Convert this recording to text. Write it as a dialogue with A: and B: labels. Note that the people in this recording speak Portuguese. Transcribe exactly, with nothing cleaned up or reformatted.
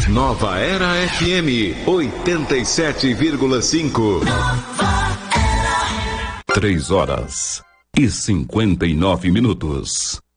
A: Nova Era F M, oitenta e sete vírgula cinco. Três horas e cinquenta e nove minutos.